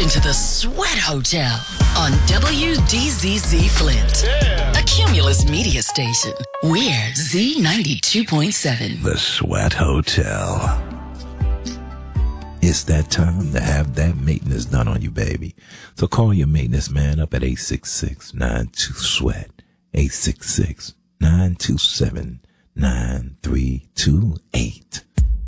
into the Sweat Hotel on WDZZ Flint. Yeah. A Cumulus media station. We're Z92.7. The Sweat Hotel. It's that time to have that maintenance done on you, baby. So call your maintenance man up at 866-92-SWEAT. 866-927-9328.